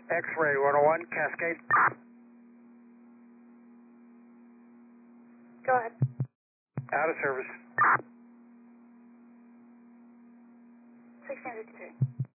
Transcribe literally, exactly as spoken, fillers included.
X-ray one oh one, Cascade. Go ahead. Out of service. sixteen fifty-three.